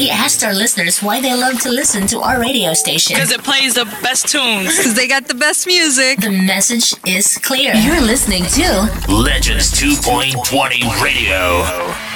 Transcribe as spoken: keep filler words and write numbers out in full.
we asked our listeners why they love to listen to our radio station. Because it plays the best tunes. Because they got the best music. The message is clear. You're listening to Legends two point twenty Radio.